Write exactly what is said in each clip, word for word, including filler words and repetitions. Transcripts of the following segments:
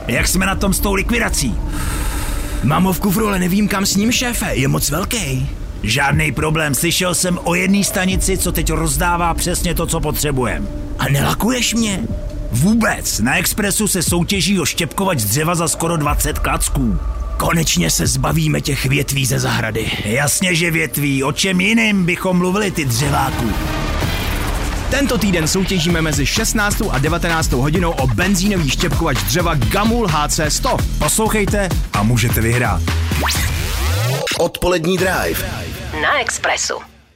Jak jsme na tom s tou likvidací? Mám ho v kufru, ale nevím kam s ním, šéfe, je moc velký. Žádný problém, slyšel jsem o jedné stanici, co teď rozdává přesně to, co potřebujeme. A nelakuješ mě? Vůbec, na Expressu se soutěží o štěpkovač z dřeva za skoro dvacet klacků. Konečně se zbavíme těch větví ze zahrady. Jasně, že větví, o čem jiným bychom mluvili, ty dřeváku. Tento týden soutěžíme mezi šestnáctou a devatenáctou hodinou o benzínový štěpkovač dřeva Gamul H C sto. Poslouchejte a můžete vyhrát. Odpolední drive na Expressu.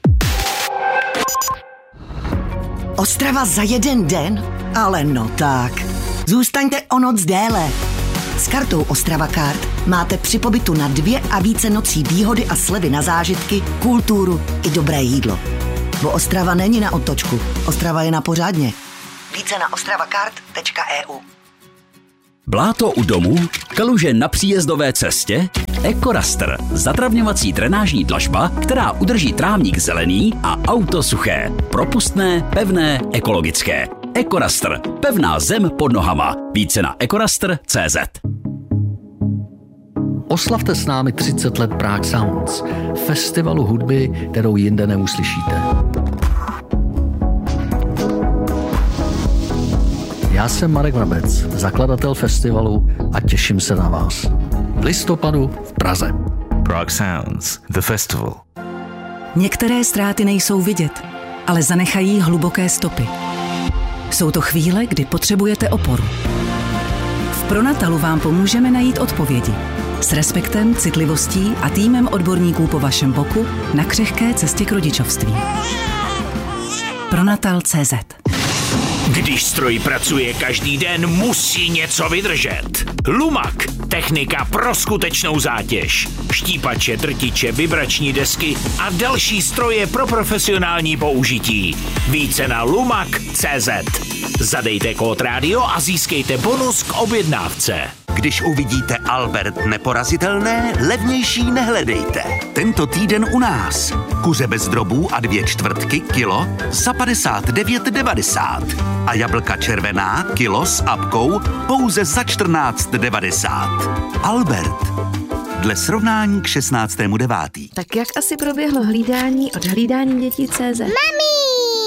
Ostrava za jeden den? Ale no tak. Zůstaňte o noc déle. S kartou Ostrava Card máte při pobytu na dvě a více nocí výhody a slevy na zážitky, kulturu i dobré jídlo. Bo Ostrava není na otočku, Ostrava je na pořádně. Více na ostravacard tečka e u. Bláto u domu, kaluže na příjezdové cestě, Ekoraster, zatravňovací drenážní dlažba, která udrží trávník zelený a auto suché, propustné, pevné, ekologické. Ekoraster, pevná zem pod nohama. Více na ekoraster tečka cé zet. Oslavte s námi třicet let Prague Sounds, festivalu hudby, kterou jinde neuslyšíte. Já jsem Marek Vrabec, zakladatel festivalu a těším se na vás. V listopadu v Praze. Prague Sounds, the festival. Některé ztráty nejsou vidět, ale zanechají hluboké stopy. Jsou to chvíle, kdy potřebujete oporu. V Pronatalu vám pomůžeme najít odpovědi. S respektem, citlivostí a týmem odborníků po vašem boku na křehké cestě k rodičovství. Pronatal tečka cé zet. Když stroj pracuje každý den, musí něco vydržet. Lumak. Technika pro skutečnou zátěž. Štípače, drtiče, vibrační desky a další stroje pro profesionální použití. Více na lumak tečka cé zet. Zadejte kód rádio a získejte bonus k objednávce. Když uvidíte Albert neporazitelné, levnější nehledejte. Tento týden u nás. Kuře bez drobů a dvě čtvrtky kilo za padesát devět devadesát. A jablka červená kilo s apkou pouze za čtrnáct devadesát. Albert. Dle srovnání k šestnáctému devátý. Tak jak asi proběhlo hlídání od hlídání dětí tečka cé zet? Mami!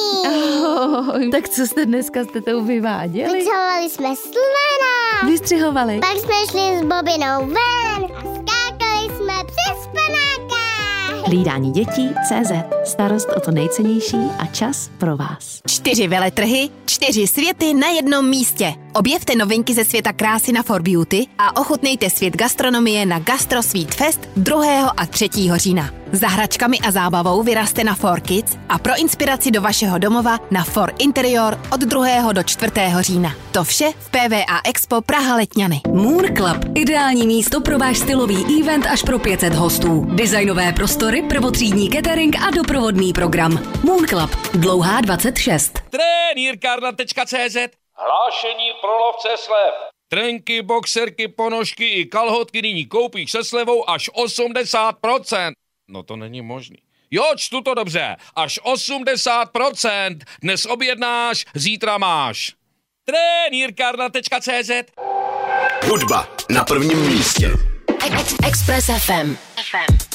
Oh, tak co jste dneska jste to vyváděli? Vyčahovali jsme slona. Vystřihovali. Pak jsme šli s Bobinou ven a skákali jsme přes panáka. Hlídání dětí tečka cé zet. Starost o to nejcennější a čas pro vás. Čtyři veletrhy, čtyři světy na jednom místě. Objevte novinky ze světa krásy na For Beauty a ochutnejte svět gastronomie na Gastro Sweet Fest druhého a třetího října. Za hračkami a zábavou vyraste na For Kids a pro inspiraci do vašeho domova na For Interior od druhého do čtvrtého října. To vše v P V A Expo Praha Letňany. Moon Club. Ideální místo pro váš stylový event až pro pět set hostů. Designové prostory, prvotřídní catering a doprovodný program. Moon Club. Dlouhá dvacet šest. Trenýrkárna tečka cé zet. Hlášení pro lovce slev. Trenky, boxerky, ponožky i kalhotky nyní koupíš se slevou až osmdesát procent. No to není možný. Jo, čtu to dobře. Až osmdesát procent. Dnes objednáš, zítra máš. Trenýrkárna tečka cé zet. Hudba na prvním místě. Express ef em. ef em.